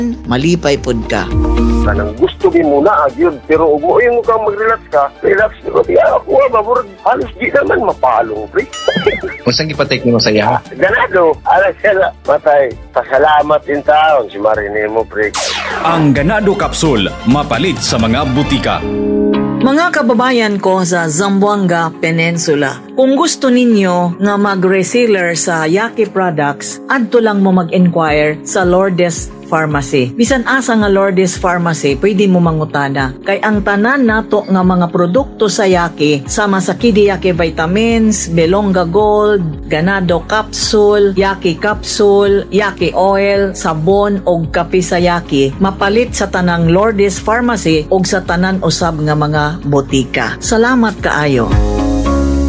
malipay pod ka. Kanang gusto din muna agyod pero ug mo yung kang mag-relax ka, relax ko di ako mabur halos di naman mapalong pre. Unsang gipatek nimo sa iya? Ganado, alas sila matay. Pasalamat din taon si Marine mo pre. Ang Ganado Capsule, mapalit sa mga butika. Mga kababayan ko sa Zamboanga Peninsula, kung gusto ninyo nga mag-reseller sa Yaqui Products, adto lang mo mag-inquire sa Lourdes Pharmacy. Bisan asa nga Lourdes Pharmacy, pwede mo mangutana. Kay ang tanan nato nga mga produkto sa Yaqui, sama sa Kidi Yaqui Vitamins, Belonga Gold, Ganado Capsule, Yaqui Capsule, Yaqui Oil, sabon og kape sa Yaqui, mapalit sa tanang Lourdes Pharmacy og sa tanan usab nga mga botika. Salamat kaayo.